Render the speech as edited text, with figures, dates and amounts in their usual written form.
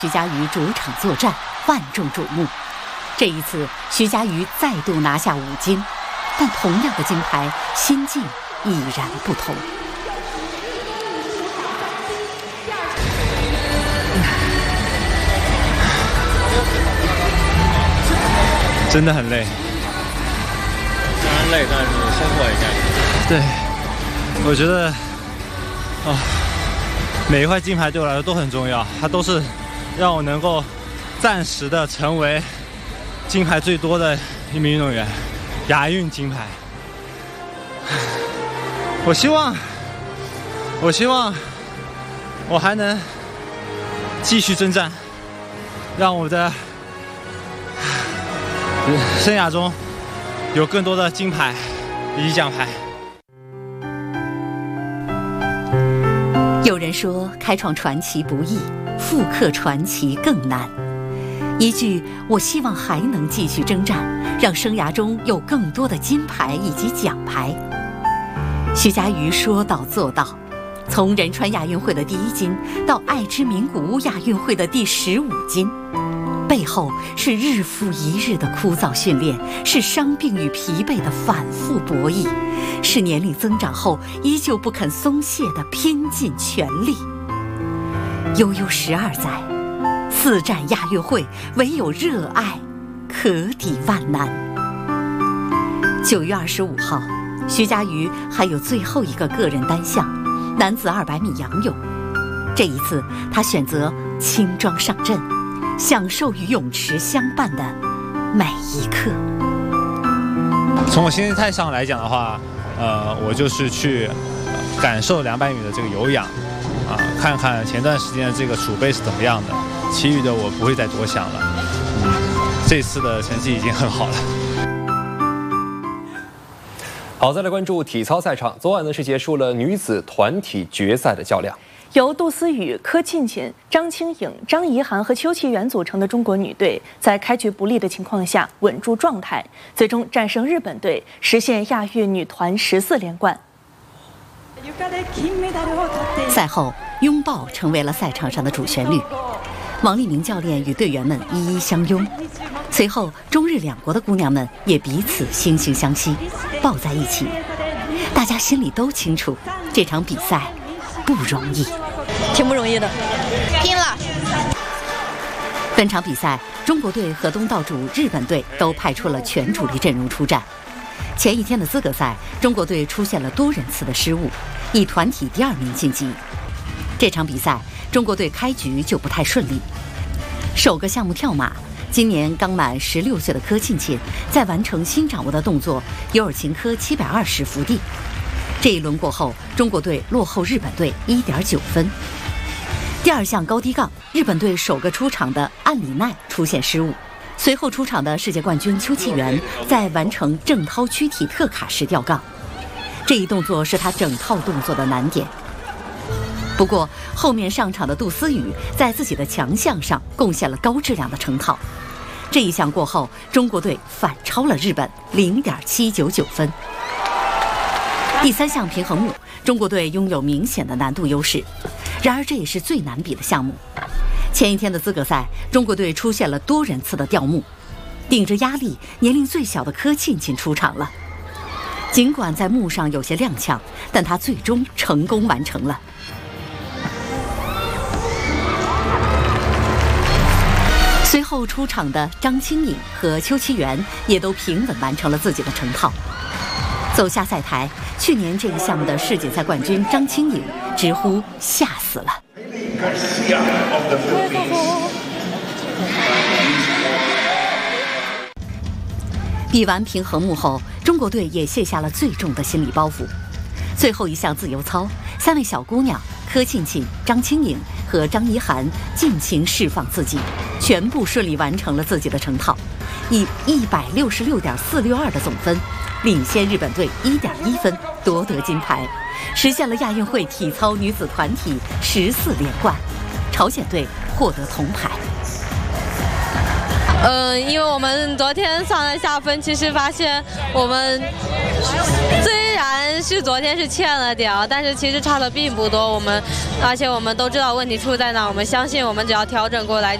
徐嘉余主场作战，万众瞩目。这一次，徐嘉余再度拿下5金，但同样的金牌，心境已然不同。 真的很累， 当然累，但是收获也该。 对，我觉得，每一块金牌对我来说都很重要，它都是让我能够暂时的成为金牌最多的一名运动员，亚运金牌。我希望我还能继续征战，让我的生涯中有更多的金牌以及奖牌。 有人说，开创传奇不易，复刻传奇更难。一句“我希望还能继续征战”，让生涯中有更多的金牌以及奖牌。徐嘉余说到做到，从仁川亚运会的第1金到爱知名古屋亚运会的第15金，背后是日复一日的枯燥训练，是伤病与疲惫的反复博弈，是年龄增长后依旧不肯松懈的拼尽全力。悠悠12载，4战亚运会，唯有热爱可抵万难。9月25号，徐嘉余还有最后一个个人单项，男子200米仰泳。这一次，他选择轻装上阵，享受与泳池相伴的每一刻。 从我心态上来讲的话，我就是去感受200米的这个有氧，看看前段时间的这个储备是怎么样的，其余的我不会再多想了。这次的成绩已经很好了。 好，再来关注体操赛场。昨晚呢是结束了女子团体决赛的较量。 由杜思雨、柯沁婧、张清颖、张怡涵和邱其媛组成的中国女队，在开局不利的情况下稳住状态，最终战胜日本队，实现亚运女团14连冠。 赛后，拥抱成为了赛场上的主旋律。王励明教练与队员们一一相拥，随后中日2国的姑娘们也彼此惺惺相惜，抱在一起。大家心里都清楚，这场比赛不容易， 挺不容易的， 拼了。 本场比赛，中国队和东道主日本队都派出了全主力阵容出战。前一天的资格赛，中国队出现了多人次的失误，以团体第2名晋级。这场比赛，中国队开局就不太顺利。首个项目跳马，今年刚满16岁的柯沁婧在完成新掌握的动作尤尔琴科720伏地。这一轮过后，中国队落后日本队1.9分。第2项高低杠，日本队首个出场的岸里奈出现失误，随后出场的世界冠军邱其媛在完成正掏躯体特卡时掉杠，这一动作是他整套动作的难点。不过后面上场的杜思雨在自己的强项上贡献了高质量的成套。这一项过后，中国队反超了日本0.799分。第3项平衡木，中国队拥有明显的难度优势，然而这也是最难比的项目。前一天的资格赛，中国队出现了多人次的掉木，顶着压力，年龄最小的柯沁婧出场了。尽管在木上有些踉跄，但他最终成功完成了。随后出场的张清颖和邱其媛也都平稳完成了自己的成套。走下赛台，去年这个项目的世锦赛冠军张清颖直呼吓死了。比完平衡木后，中国队也卸下了最重的心理包袱。最后一项自由操，3位小姑娘柯沁婧、张清颖和张怡涵尽情释放自己，全部顺利完成了自己的成套，以166.462的总分领先日本队1.1分，夺得金牌，实现了亚运会体操女子团体14连冠。朝鲜队获得铜牌。 因为我们昨天上来下分，其实发现我们虽然是昨天是欠了点，但是其实差的并不多。而且我们都知道问题出在哪，我们相信我们只要调整过来。